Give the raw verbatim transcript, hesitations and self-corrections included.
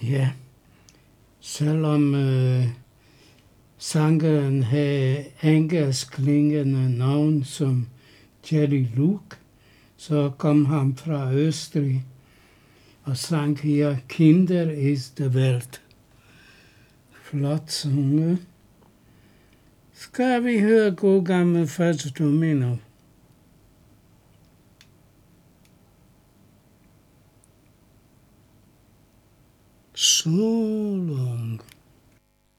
Ja, selvom øh, sangeren havde engelsk klingende navn som Jerry Luke, så kom han fra Østrig og sang her Kinder is de Welt. Flot sunget. Skal vi høre god gammel Fats Domino? So